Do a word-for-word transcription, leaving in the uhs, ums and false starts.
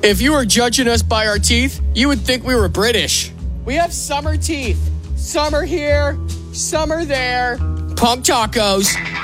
If you were judging us by our teeth, you would think we were British. We have summer teeth. Some are here, some are there. Punk tacos.